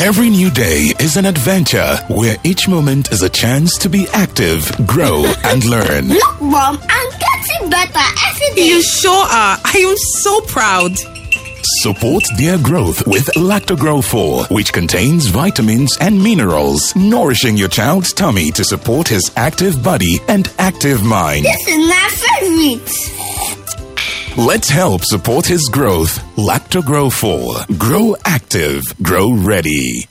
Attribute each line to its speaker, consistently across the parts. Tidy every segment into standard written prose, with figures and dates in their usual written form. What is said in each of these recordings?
Speaker 1: Every new day is an adventure where each moment is a chance to be active, grow, and learn.
Speaker 2: Look, Mom, I'm getting better every day.
Speaker 3: You sure are. I am so proud.
Speaker 1: Support their growth with Lactogrow 4, which contains vitamins and minerals, nourishing your child's tummy to support his active body and active mind.
Speaker 2: This is my favorite.
Speaker 1: Let's help support his growth. Lactogrow 4. Grow active. Grow ready.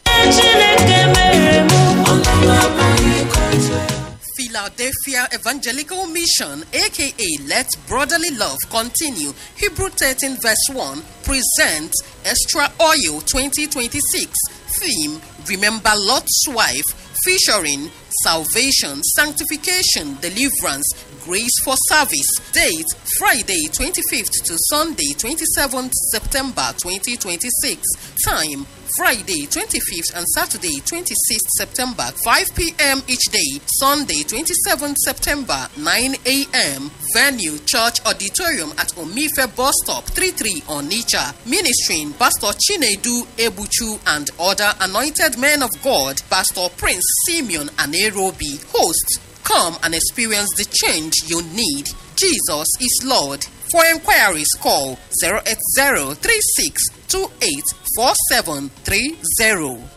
Speaker 4: Philadelphia Evangelical Mission, aka Let Brotherly Love Continue, Hebrew 13 verse 1, presents Extra Oil 2026. Theme: Remember Lot's Wife, featuring salvation, sanctification, deliverance, grace for service. Date: Friday 25th to Sunday 27th September 2026. Time: Friday 25th and Saturday 26th September 5 p.m. each day. Sunday 27th September 9 a.m. Venue: Church Auditorium at Omife Bus Stop 33 Onitsha. Ministering: Pastor Chinedu Ebuchu and other anointed men of God. Pastor Prince Simeon Anerobi. Host: come and experience the change you need. Jesus is Lord. For inquiries, call 080-3628-4730.